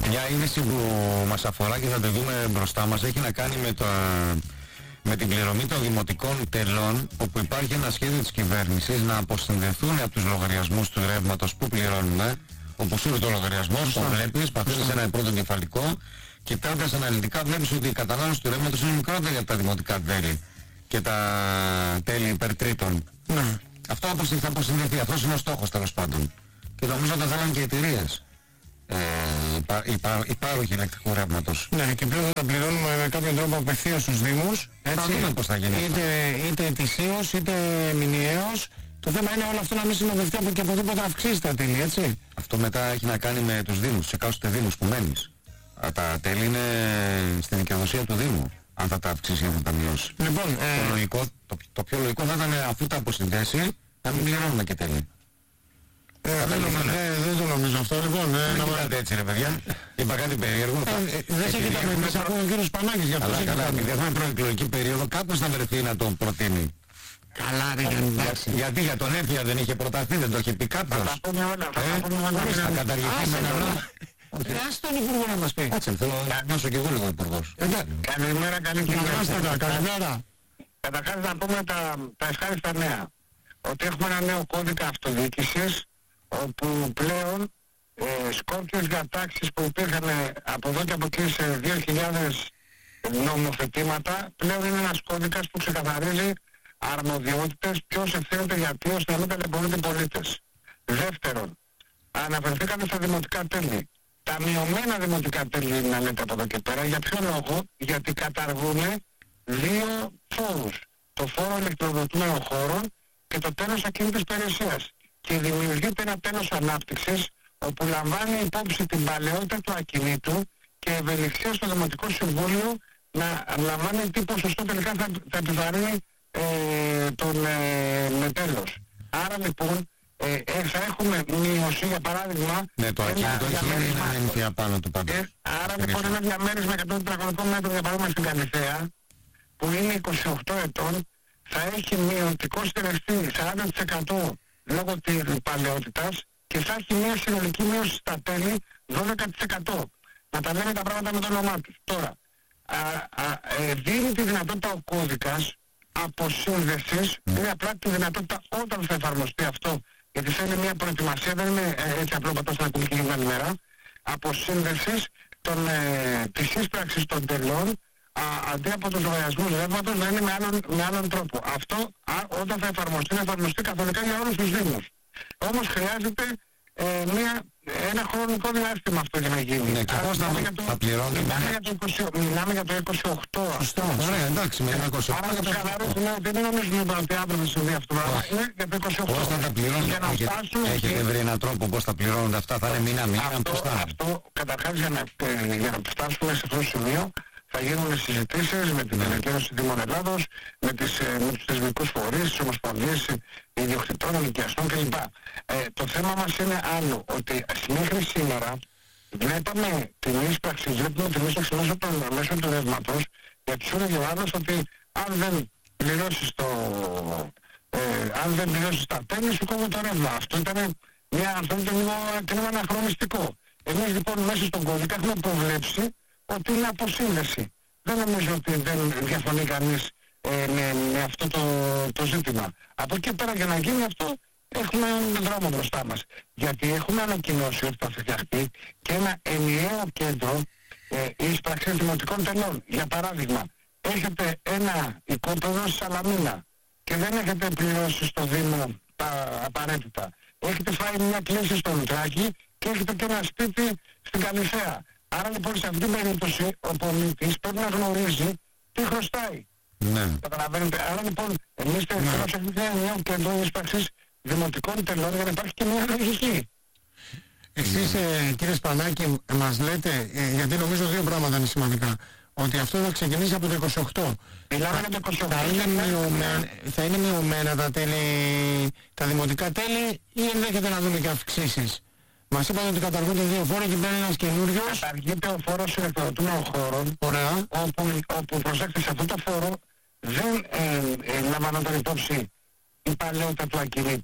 Μια είδηση που μας αφορά και θα τη δούμε μπροστά μας έχει να κάνει με την πληρωμή των δημοτικών τελών, όπου υπάρχει ένα σχέδιο της κυβέρνησης να αποσυνδεθούν από τους λογαριασμούς του ρεύματος που πληρώνουμε, όπου σου είναι το λογαριασμός, το βλέπεις, πατήσεις ένα πρώτο κεφαλικό, κοιτώντας αναλυτικά βλέπεις ότι η κατανάλωση του ρεύματος είναι μικρότερη από τα δημοτικά τέλη και τα τέλη υπερτρίτων. Ναι. Αυτό θα αποσυνδεθεί, αυτός είναι ο στόχος τέλος πάντων. Και νομίζω ότι θα θέλουν και οι εταιρείες. Υπάροχοι ηλεκτρικού ρεύματος. Ναι, και πλέον θα τα πληρώνουμε με κάποιον τρόπο απευθείας στους Δήμους. Θα δούμε πώς θα γίνει. Είτε ετησίως, είτε μηνιαίως. Το θέμα είναι όλο αυτό να μην συνοδευτεί από και από τίποτα αυξήσει τα τέλη, έτσι. Αυτό μετά έχει να κάνει με τους Δήμους, τους εκάστοτε Δήμους που μένεις. Τα τέλη είναι στην δικαιοδοσία του Δήμου, αν θα τα αυξήσει ή θα τα μειώσει. Λοιπόν, το πιο λογικό θα ήταν αφού τα αποσυνδέσει να μην πληρώνουμε και τέλη. Δεν το νομίζω αυτό. Λοιπόν, να μιλάτε έτσι ρε παιδιά. Είπα κάτι περίεργο. Δεν σε κοιτάμε, δεν σε ακούω ο κύριος Πανάκης για αυτό. Καλά, επειδή έχουμε προεκλογική περίοδο, κάποιος θα βρεθεί να το προτείνει. Καλά ρε εντάξει. Γιατί για τον Έφια δεν είχε προταθεί, δεν το είχε πει κάποιος. Θα τα πούμε όλα, θα καταργηθεί με έναν άλλο. Ας τον Υπουργό να μας πει. Κάτσε, θέλω να νιώσω κι εγώ λίγο Υπουργός. Καλημέρα, καλή κοινωνία. Καλημέρα. Καταρχάς να πούμε τα ευχάριστα νέα. Ότι έχουμε ένα νέο κώδικα αυτοδιοίκησης, όπου πλέον σκόπιες διατάξεις που υπήρχαν από εδώ και από εκεί σε 2.000 νομοθετήματα, πλέον είναι ένας κώδικας που ξεκαθαρίζει αρμοδιότητες, ποιος ευθύνεται γιατί, ώστε να μην ταλαιπωρούνται οι πολίτες. Δεύτερον, αναφερθήκατε στα δημοτικά τέλη. Τα μειωμένα δημοτικά τέλη να λέτε από εδώ και πέρα. Για ποιο λόγο? Γιατί καταργούν δύο φόρους. Το φόρο ηλεκτροδοτούμενων χώρων και το τέλος ακίνητης περιουσίας. Και δημιουργείται ένα τέλος ανάπτυξης όπου λαμβάνει υπόψη την παλαιότητα του ακινήτου και ευελιξία στο Δημοτικό Συμβούλιο να λαμβάνει τι ποσοστό τελικά θα επιβαρύνει τον μετέλος. Άρα λοιπόν θα έχουμε μείωση, για παράδειγμα... Ναι, το ακίνητο έχει ένα ενθία πάνω του πάντως. Άρα λοιπόν ένα διαμέρισμα 100 τετραγωνικών μέτρων, για παράδειγμα στην Καλυθέα, που είναι 28 ετών, θα έχει μειωτικό στελεστή 40% λόγω της παλαιότητας και θα έχει μια συνολική μείωση στα τέλη 12%. Να τα λέμε τα πράγματα με το όνομά τους. Τώρα, δίνει τη δυνατότητα ο κώδικας αποσύνδεσης, είναι απλά τη δυνατότητα όταν θα εφαρμοστεί αυτό, γιατί θέλει μια προετοιμασία, δεν είναι έτσι απλό πατάς να ακούμε και για την ημέρα, αποσύνδεσης της ίσπραξης των τελών, αντί από τους λογαριασμούς ρεύματος να είναι με άλλον τρόπο. Αυτό όταν θα εφαρμοστεί καθολικά για όλους τους Δήμους. Όμως χρειάζεται ένα χρονικό διάστημα αυτό για να γίνει. Ναι, και πώς θα πληρώνει. Μιλάμε για το 28. Ωραία, εντάξει, με 28. Άρα το καθαρίζουμε ότι δεν νομίζουμε ότι αύριο θα συμβεί αυτό. Είναι για το 28. Πώς θα τα πληρώνουν, έχετε βρει έναν τρόπο πώς θα πληρώνουν αυτά, θα είναι μήνα-μήνα, πώς θα... Αυτό καταρχάς για να φτάσουμε σε αυτό το σημείο θα γίνουν συζητήσεις με την Ενωκένωση Δήμων Ελλάδος, με τους θεσμικούς φορείς, τις ομοσπονδίες ιδιοκτητών, ενοικιαστών κλπ. Το θέμα μας είναι άλλο, ότι μέχρι σήμερα βλέπουμε την ίσπραξη μέσω του ρεύματος, γιατί σου έλεγε ο άλλος ότι αν δεν πληρώσεις τα τέλη σου κόβω το ρεύμα. Αυτό ήταν λίγο αναχρονιστικό. Εμείς λοιπόν μέσα στον κώδικα έχουμε προβλέψει ότι είναι αποσύνδεση. Δεν νομίζω ότι δεν διαφωνεί κανείς με αυτό το ζήτημα. Από εκεί πέρα για να γίνει αυτό έχουμε δρόμο μπροστά μας. Γιατί έχουμε ανακοινώσει ότι θα φτιαχτεί και ένα ενιαίο κέντρο ίσπραξης δημοτικών τελών. Για παράδειγμα, έχετε ένα οικόπεδο στη Σαλαμίνα και δεν έχετε πληρώσει στο Δήμο τα απαραίτητα. Έχετε φάει μια κλίση στο Λουτράκι και έχετε και ένα σπίτι στην Καλυθέα. Άρα λοιπόν σε αυτήν την περίπτωση ο πολίτης πρέπει να γνωρίζει τι χρωστάει. Ναι. Καταλαβαίνετε. Άρα λοιπόν εμείς θέλουμε ένα νέο κέντρο ίσπραξης δημοτικών τελών για να υπάρχει και μια λογική. Εσείς κύριε Σπανάκη μας λέτε, γιατί νομίζω δύο πράγματα είναι σημαντικά, ότι αυτό θα ξεκινήσει από το 28. Μιλάμε για το 28. Θα είναι μειωμένα τα δημοτικά τέλη ή ενδέχεται να δούμε και αυξήσεις? Μας είπατε ότι καταργούνται δύο φόροι και μπαίνει ένας καινούριος. Καταργείται ο φόρος ηλεκτροδοτούμενων χώρων. Ωραία. Όπου προσέξτε, σε αυτό το φόρο δεν λαμβάνονταν υπόψη η παλαιότητα του ακινήτου.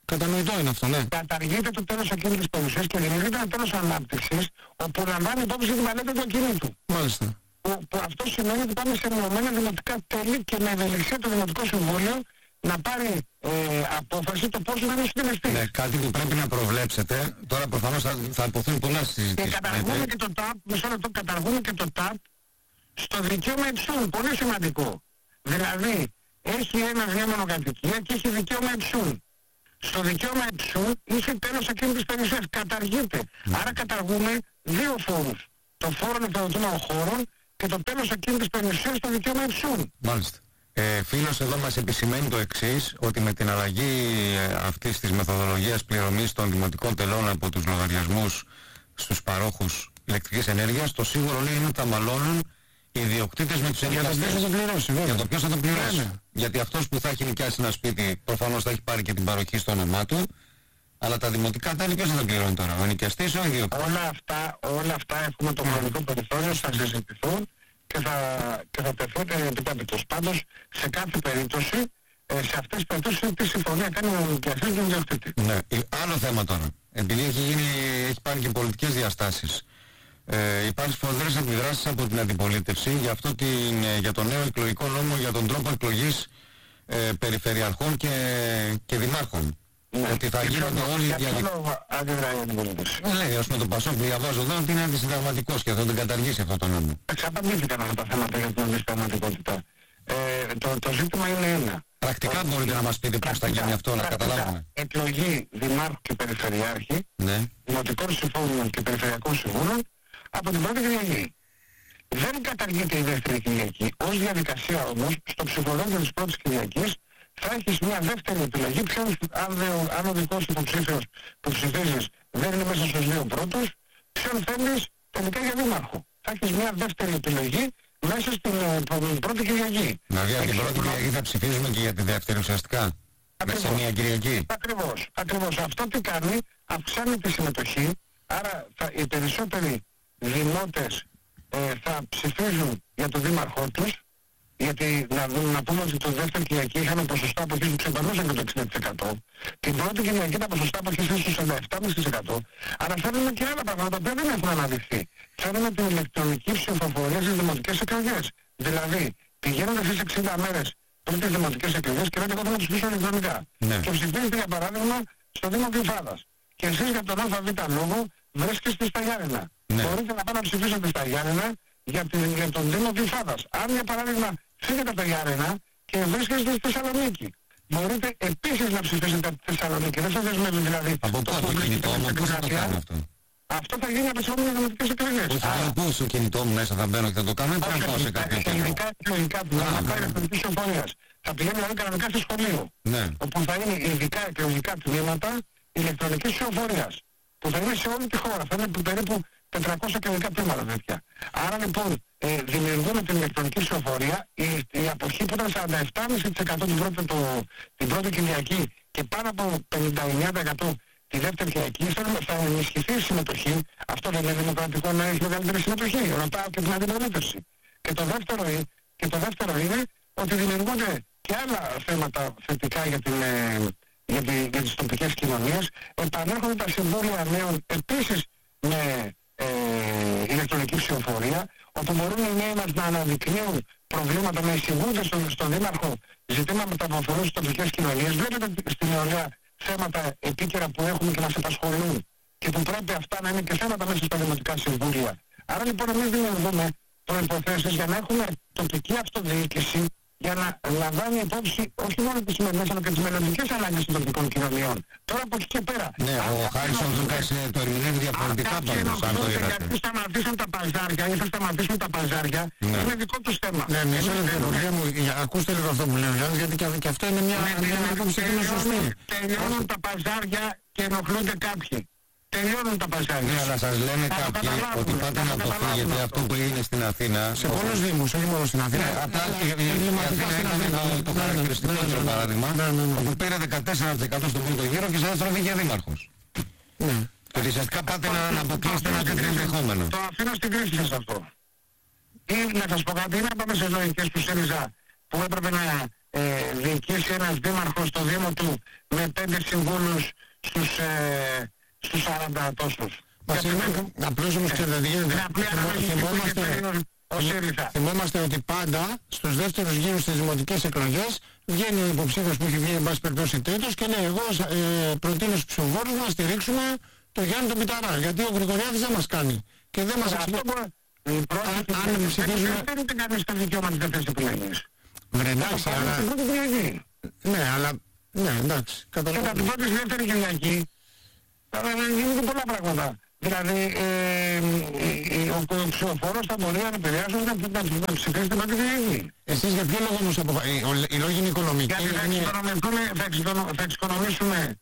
Κατανοητό είναι αυτό, ναι. Καταργείται το τέλος ακίνητης περιουσίας και δημιουργείται ένα τέλος ανάπτυξης όπου λαμβάνει υπόψη τη μελέτη του ακίνητου. Μάλιστα. Που αυτό σημαίνει ότι πάμε σε μειωμένα δημοτικά τέλη και με ευελιξία το Δημοτικό Συμβούλιο να πάρει απόφαση το πόσο θα είναι ο συντελεστής. Ναι, κάτι που πρέπει να προβλέψετε. Τώρα προφανώς θα υποθούν πολλά συζητήσεις. Και καταργούμε και το ΤΑΠ, μισό λεπτό, καταργούμε και το ΤΑΠ στο δικαίωμα υψούν. Πολύ σημαντικό. Δηλαδή, έχει ένα μια μονοκατοικία και έχει δικαίωμα υψούν. Στο δικαίωμα υψούν είχε τέλος ακίνητης περιουσίας. Καταργείται. Άρα καταργούμε δύο φόρους. Το φόρο νεκροδοτούμενων χώρων και το τέλος ακίνητης περιουσίας στο δικαίωμα υψούν. Μάλιστα. Φίλος εδώ μας επισημαίνει το εξής, ότι με την αλλαγή αυτής της μεθοδολογίας πληρωμής των δημοτικών τελών από τους λογαριασμούς στους παρόχους ηλεκτρικής ενέργειας, το σίγουρο λέει είναι ότι θα μαλώνουν οι ιδιοκτήτες με τους ενοικιαστές. Για το ποιος θα το πληρώσει, βέβαια. Για το ποιος θα το πληρώσει. Ναι. Γιατί αυτός που θα έχει νοικιάσει ένα σπίτι προφανώς θα έχει πάρει και την παροχή στο όνομά του, αλλά τα δημοτικά τέλη ποιος θα τα πληρώνει τώρα, ο ενοικιαστής ή ο ιδιοκτήτης? Όλα αυτά έχουμε το χρονικό περιθώριο, θα συζητηθούν και θα τεθούν επιτάπητος. Πάντως, σε κάθε περίπτωση, σε αυτές τις περιπτώσεις τι συμφωνία κάνει ο ενοικιαστής με τον ιδιοκτήτη. Ναι. Άλλο θέμα τώρα. Επειδή έχει πάρει και πολιτικές διαστάσεις. Υπάρχουν σφοδρές αντιδράσεις από την αντιπολίτευση για το νέο εκλογικό νόμο για τον τρόπο εκλογής περιφερειαρχών και δημάρχων. Ναι. Ότι θα γίνονται όλοι οι αντιδράσεις. Λέει, ως με το Πασόκ διαβάζω εδώ ότι είναι αντισυνταγματικός και θα τον καταργήσει αυτό το νόμο. Εξαπαντήθηκαν αυτά τα θέματα για την αντισυνταγματικότητα. Το ζήτημα είναι ένα. Πρακτικά μπορείτε να μας πείτε πώς θα γίνει αυτό, να καταλάβουμε. Εκλογή δημάρχου και περιφερειάρχη, Ναι. δημοτικών συμφώνων και περιφερειακών συμβούλων από την πρώτη Κυριακή. Δεν καταργείται η δεύτερη Κυριακή. Ως διαδικασία όμως, στο ψηφοδέλτιο της πρώτης Κυριακής θα έχεις μια δεύτερη επιλογή. Αν ο δικός υποψήφιος που ψηφίζεις δεν είναι μέσα στους δύο πρώτους, ποιον θέλεις τελικά για δήμαρχο. Θα έχεις μια δεύτερη επιλογή μέσα στην πρώτη Κυριακή. Δηλαδή από την πρώτη Κυριακή θα ψηφίζουμε και για τη δεύτερη ουσιαστικά. Μέσα σε μια Κυριακή. Ακριβώς. Αυτό τι κάνει, αυξάνει τη συμμετοχή, άρα οι περισσότεροι δημότες θα ψηφίζουν για τον δήμαρχό τους, γιατί να πούμε ότι το δεύτερη Κυριακή είχαμε ποσοστά αποχής που ξεπερνούσαν και το 60%. Την πρώτη Κυριακή τα ποσοστά αποχής είναι στο 47,5%. Αλλά θέλουμε και άλλα πράγματα που δεν έχουν αναδειχθεί. Θέλουμε την ηλεκτρονική ψηφοφορία στις δημοτικές εκλογές. Δηλαδή, πηγαίνοντας στις 60 μέρες πριν τις δημοτικές εκλογές και λέτε εγώ θα ψηφίσω ηλεκτρονικά. Ναι. Και ψηφίζετε για παράδειγμα στο Δήμο Γλυφάδας. Και εσείς για τον ΑΒ λόγο βρίσκεστε στα Γιάννενα. Ναι. Μπορείτε να πάτε να ψηφίσετε στα Γιάννενα για τον Δήμο Γλυφάδας. Αν για παράδειγμα φύγετε από τα Γιάννενα και βρίσκεστε στη Θεσσαλονίκη, μπορείτε επίσης να ψηφίσετε από τη Θεσσαλονίκη. Δεν σας δεσμεύει δηλαδή. Από πού το κινητό μου, πώς θα το κάνω αυτό? Αυτό θα γίνει από τις επόμενες δημοτικές εκλογές. Όχι, πού στο κινητό μου μέσα θα μπαίνω και θα το κάνω ή πρέπει να πάω σε κάποιο κέντρο? Εκλογικά του, να πάει ηλεκτρονικής συμφωνίας. Θα πηγαίνει δηλαδή κανονικά στο σχολείο. Ναι. Όπου θα είναι ειδικά εκλογικά τμήματα ηλεκτρονικής ψηφοφορίας. Που θα είναι σε όλη τη χώρα. Θα είναι περίπου 400 εκλογικά τμήματα τέτοια. Άρα λοιπόν δημιουργούμε την ηλεκτρονική ψηφοφορία. Η αποχή που ήταν 47,5% την πρώτη Κυριακή και πάνω από 59% τη δεύτερη Κυριακή θα ενισχυθεί η συμμετοχή. Αυτό δεν είναι δημοκρατικό να έχει μεγαλύτερη συμμετοχή? Ρωτάω και την αντιπολίτευση. Και το δεύτερο είναι ότι δημιουργούνται και άλλα θέματα θετικά για τις τοπικές κοινωνίες. Επανέρχονται τα συμβούλια νέων επίσης με ηλεκτρονική ψηφοφορία, όπου μπορούν οι νέοι μας να αναδεικνύουν προβλήματα, να εισηγούνται στον Δήμαρχο ζητήματα που αφορούν στις τοπικές κοινωνίες. Βλέπετε στην νεολαία θέματα επίκαιρα που έχουμε και μας απασχολούν και που πρέπει αυτά να είναι και θέματα μέσα στα δημοτικά συμβούλια. Άρα λοιπόν εμείς δημιουργούμε προϋποθέσεις για να έχουμε τοπική αυτοδιοίκηση, για να λαμβάνει υπόψη όχι μόνο τις σημερινές αλλά και τις μελλοντικές ανάγκες των τοπικών κοινωνιών. Τώρα από εκεί και πέρα. Ναι, ο Χάρισον Ζούκας το ερμηνεύει διαφορετικά πάντως, αν το είδατε. Γιατί σταματήσουν τα παζάρια ή θα σταματήσουν τα παζάρια, είναι δικό τους θέμα. Ναι, μισό λεπτό, ακούστε λίγο αυτό που λέω, γιατί και αυτό είναι μια άποψη που είναι σωστή. Τελειώνουν τα παζάρια και ενοχλούνται κάποιοι. Τελειώνουν τα παζάρια. Ναι, αλλά σας λένε κάποιοι ότι πάτε να αποφύγετε αυτό που είναι στην Αθήνα. Σε πολλούς δήμους, όχι μόνο στην Αθήνα. Απλά η Αθήνα έκανε το χαρακτηριστικό για παράδειγμα, όπου πήρε 14% στον πρώτο γύρο και σε δεύτερο βγήκε δήμαρχος. Και ουσιαστικά πάτε να αποκλείσετε ένα τέτοιο ενδεχόμενο. Το αφήνω στην κρίση σας αυτό. Ή να σας πω κάτι, να πάμε σε ζωικές του ΣΥΡΙΖΑ που έπρεπε να διοικήσει ένας δήμαρχος το Δήμο του με 5 συμβούλους στους 40 τόσους. Απλώς όμως ξέρετε τι γίνεται. Θυμόμαστε ότι πάντα στους δεύτερους γύρους στις δημοτικές εκλογές βγαίνει ο υποψήφιος που έχει βγει εν πάση περιπτώσει τρίτος και λέει εγώ προτείνω στους ψηφοφόρους να στηρίξουμε το Γιάννη τον Πιταρά, γιατί ο Γρηγοριάδης δεν μας κάνει και δεν μας εξηγεί. Αν ψηφίζουμε... Δεν είναι κανείς το δικαίωμα της δεύτερης επιλογής. Εντάξει, αλλά... Ναι, αλλά... Ναι, εντάξει. Και τα του πρώτης δεύτερη Κυριακή θα γίνονται πολλά πράγματα. Δηλαδή, ο ψηφοφόρος θα μπορεί να επηρεάσουν να ψηφίσει την πρώτη Κυριακή. Εσείς για ποιο λόγο όμως αποφασίσετε? Οι λόγοι είναι οικονομικοί. Γιατί θα εξοικονομήσουμε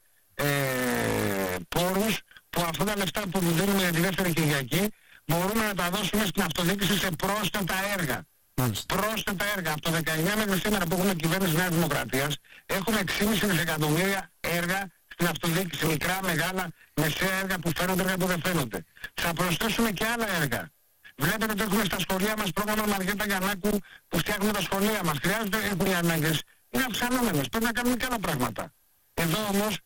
πόρους που αυτά τα λεφτά που δίνουμε για τη δεύτερη Κυριακή μπορούμε να τα δώσουμε στην αυτοδιοίκηση σε πρόσθετα έργα. Πρόσθετα έργα. Από το 19 μέχρι σήμερα που έχουμε κυβέρνηση Νέας Δημοκρατίας έχουμε 6,5 δισεκατομμύρια έργα στην αυτοδιοίκηση. Μικρά, μεγάλα, μεσαία έργα που φαίνονται, έργα που δεν φαίνονται. Θα προσθέσουμε και άλλα έργα. Βλέπετε ότι έχουμε στα σχολεία μας πρόγραμμα Μαριέτα Γιαννάκου που φτιάχνουμε τα σχολεία μας. Χρειάζονται, έχουν οι ανάγκες. Είναι αυξανόμενες. Πρέπει να κάνουμε και άλλα πράγματα. Εδώ όμως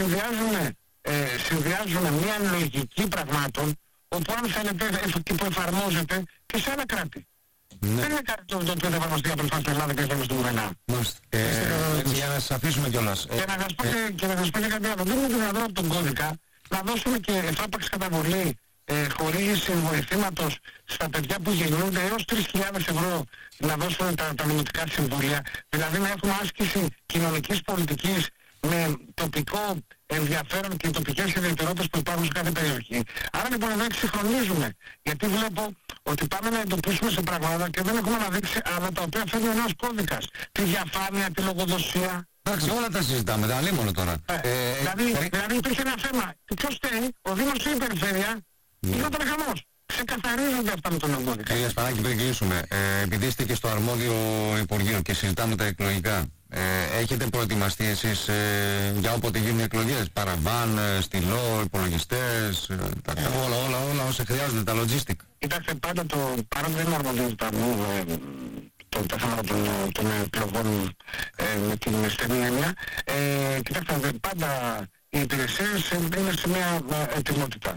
συνδυάζουμε μια λογική πραγμάτων όπου αν θέλετε που εφαρμόζεται και σε άλλα κράτη. Ναι. Δεν είναι κάτι το οποίο θα εφαρμοστεί για προς την Ελλάδα και θα εφαρμοστεί πουθενά. Για να σας αφήσουμε κιόλας. Και να σας πω και κάτι άλλο. Δεν είναι δυνατόν από τον κώδικα να δώσουμε και εφάπαξ καταβολή χορήγηση βοηθήματος στα παιδιά που γεννούνται έως 3.000 ευρώ να δώσουν τα δημοτικά συμβούλια. Δηλαδή να έχουμε άσκηση κοινωνικής πολιτικής με τοπικό ενδιαφέρον και τοπικές ιδιαιτερότητες που υπάρχουν σε κάθε περιοχή. Άρα λοιπόν εδώ εξυγχρονίζουμε. Γιατί βλέπω ότι πάμε να εντοπίσουμε σε πράγματα και δεν έχουμε αναδείξει άλλα τα οποία φέρνει ο νέος κώδικας. Τη διαφάνεια, τη λογοδοσία. Εντάξει, όλα τα συζητάμε, τα λίμωνα τώρα. Δηλαδή υπήρχε ένα θέμα. Ποιος θέλει, ο Δήμος ή η Περιφέρεια, γινόταν χαμός. Ξεκαθαρίζονται αυτά με τον νέο κώδικα. Κύριε Σπανάκη, πριν κλείσουμε, επειδή είστε και στο αρμόδιο Υπουργείο και συζητάμε τα εκλογικά, έχετε προετοιμαστεί εσείς για όποτε γίνουν εκλογές, παραβάν, στυλό, υπολογιστές, όλα όσα χρειάζονται, τα logistic? Κοιτάξτε, πάντα παρά δεν είναι αρμοδιότητα μου τα θέματα των εκλογών με την στενή έννοια. Κοιτάξτε, πάντα οι υπηρεσίες είναι σε μια ετοιμότητα.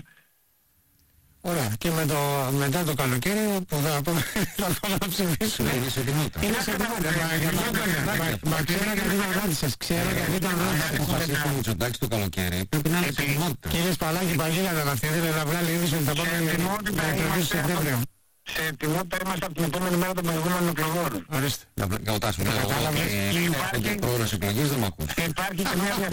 Ωραία. Και μετά το καλοκαίρι που θα πάμε να ψηφίσουμε. Είναι σε ετοιμότητα. Είναι σε ετοιμότητα. Μα ξέρω γιατί τα ρώτησες. Ξέρω γιατί τα ρώτησες. Αποφασίσει το Μητσοτάκη το καλοκαίρι. Πρέπει να είναι σε ετοιμότητα. Κύριε Σπαλάκη, παγίδα κατευθύνεται να βγάλει είδηση ότι θα πάμε να εκλογές στο Σεπτέμβριο. Σε ετοιμότητα είμαστε από την επόμενη μέρα των προηγούμενων εκλογών. Ορίστε. Να οτάσουμε. Και πρόορες εκλογές δεν μ' ακούς. Υπάρχει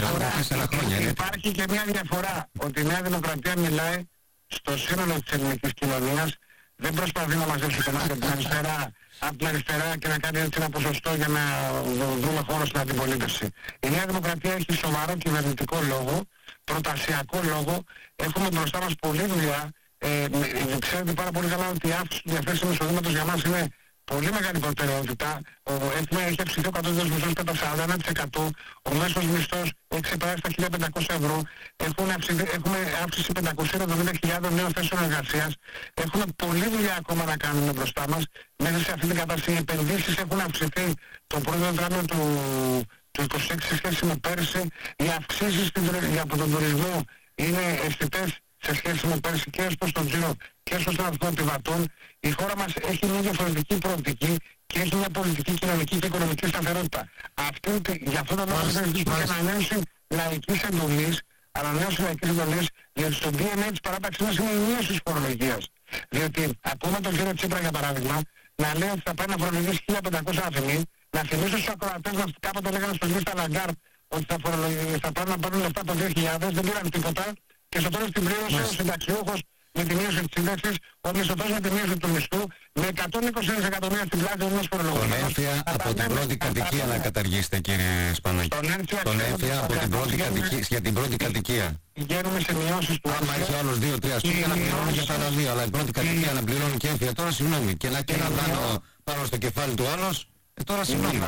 και μια διαφορά. Ότι η Νέα Δημοκρατία μιλάει στο σύνολο της ελληνικής κοινωνίας, δεν προσπαθεί να μαζέψει τον άνθρωπο από την αριστερά και να κάνει έτσι ένα ποσοστό για να βρούμε χώρο στην αντιπολίτευση. Η Νέα Δημοκρατία έχει σοβαρό κυβερνητικό λόγο, προτασιακό λόγο, έχουμε μπροστά μας πολλή δουλειά. Ξέρετε πάρα πολύ καλά ότι η αύξηση του διαθέσιμου εισοδήματος για μας είναι πολύ μεγάλη προτεραιότητα. Έχει αυξηθεί ο κατώτατος μισθός κατά 41%, ο μέσος μισθός έχει ξεπεράσει τα 1.500 ευρώ, έχουμε αύξηση 570.000 νέων θέσεων εργασίας, έχουμε πολλή δουλειά ακόμα να κάνουμε μπροστά μας. Μέσα σε αυτή την κατάσταση οι επενδύσεις έχουν αυξηθεί το πρώτο τετράμινο του 26 σε σχέση με πέρσι, οι αυξήσεις από τον τουρισμό είναι αισθητές σε σχέση με πέρσι και ως προς τον τζίρο και ως προς τον αριθμό επιβατών. Η χώρα μας έχει μια διαφορετική προοπτική και έχει μια πολιτική, κοινωνική και οικονομική σταθερότητα. Γι' αυτό το λόγο θα ζητήσουμε για ανανέωση λαϊκής εντολής, διότι στο DNA της παράταξης μας είναι η μείωση της φορολογίας. Διότι ακούμε τον κύριο Τσίπρα για παράδειγμα να λέει ότι θα πάει να φορολογήσει 1.500 άτομοι, να θυμίσω στους ακροατές μας κάποτε λέγανε στον Μίστα Λαγκάρτ ότι θα πάνε να πάρουν λεφτά από 2.000, δεν πήραν τίποτα. Και στο τέλος την πλήρωσε ο συνταξιούχος με τη μείωση της σύνταξης, ο μισθωτός με τη μείωση του μισθού, με 120 δισεκατομμύρια στην πλάτη ενός φορολογούμενου. Τον έμφυα από την πρώτη κατοικία να καταργήσετε, κύριε Σπανάκη. Τον έμφυα από την πρώτη κατοικία, για την πρώτη κατοικία. Πηγαίνουμε σε μειώσεις του. Άμα έχει άλλος 2-3 σπίτια να πληρώνει για τα άλλα δύο, αλλά η πρώτη κατοικία να πληρώνει και έμφυα. Τώρα συγγνώμη, και να δάνω πάνω στο κεφάλι του άλλος, τώρα συγγνώμη.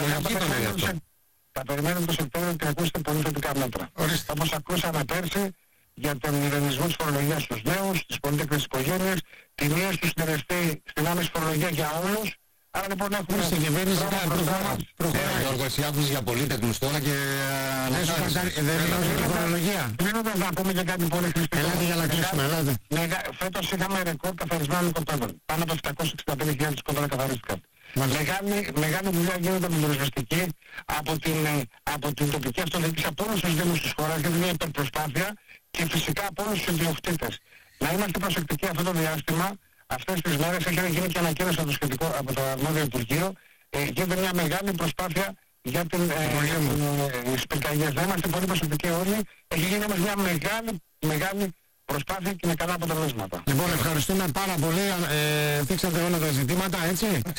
Θα περιμένουμε το Σεπτέμβριο και ακούσετε πολύ θετικά μέτρα. Όπως ακούσαμε πέρσι, για τον μηδενισμό της φορολογίας στους νέους, στις πολίτες οικογένειες, τη μείωση του συντελεστή στην άμεση φορολογία για όλους, Άρα λοιπόν έχουμε... Στην κυβέρνηση προχωράει. Γιώργο, εσύ άκουσες για πολύτεκνους τώρα και Δεν δηλώζει την φορολογία. Κλείνοντας να πούμε και κάτι πολύ χρηστικό. Ελάτε για να κλείσουμε, ελάτε. Φέτος είχαμε ρεκόρ καθαρισμένων οικοπαίδων. Πάνω από 765.000 οικοπαίδα καθαρίστηκαν. Μεγάλη δουλειά γίνεται από την πυροσβεστική, από την τοπική αυτοδιοίκηση, από όλους τους δήμους της χώρας, γιατί είναι μια υπερπροσπάθεια και φυσικά από όλους τους ιδιοκτήτες. Να είμαστε προσεκτικοί αυτό το διάστημα. Αυτές τις μέρες έχει γίνει και ανακοίνωση από το αρμόδιο Υπουργείο. Γίνεται μια μεγάλη προσπάθεια για τις πυρκαγιές. Να είμαστε πολύ προσεκτικοί όλοι. Έχει γίνει όμως μια μεγάλη προσπάθεια και με καλά αποτελέσματα. Λοιπόν, ευχαριστούμε πάρα πολύ. Θίξατε όλα τα ζητήματα, έτσι.